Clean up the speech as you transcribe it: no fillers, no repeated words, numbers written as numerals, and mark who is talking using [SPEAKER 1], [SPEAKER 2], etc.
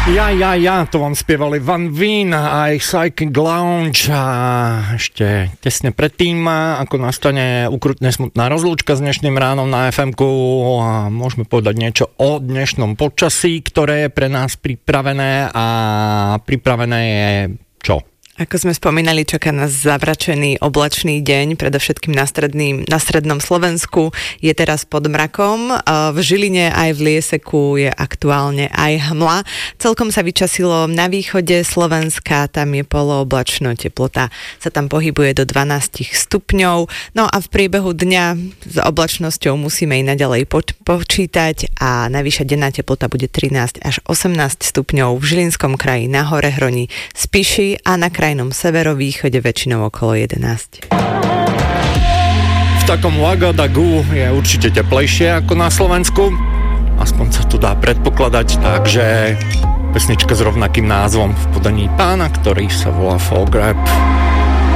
[SPEAKER 1] Ja, to vám spievali Van Veen a aj Psychic Lounge a ešte tesne predtým, ako nastane ukrutne smutná rozlúčka s dnešným ránom na FM-ku a môžeme povedať niečo o dnešnom počasí, ktoré je pre nás pripravené a pripravené je čo?
[SPEAKER 2] Ako sme spomínali, čaká nás zavračený oblačný deň, predovšetkým na strednom Slovensku. Je teraz pod mrakom. V Žiline aj v Lieseku je aktuálne aj hmla. Celkom sa vyčasilo na východe Slovenska, tam je polooblačno, teplota sa tam pohybuje do 12 stupňov. No a v priebehu dňa s oblačnosťou musíme i naďalej počítať a najvyššia denná teplota bude 13 až 18 stupňov v Žilinskom kraji, na hore Hroni, Spiši a na krajnom severovýchode väčšinou okolo 11.
[SPEAKER 1] V takom Ouagadougou je určite teplejšie ako na Slovensku. Aspoň sa to dá predpokladať, takže pesnička s rovnakým názvom v podaní pána, ktorý sa volá Fall Grab.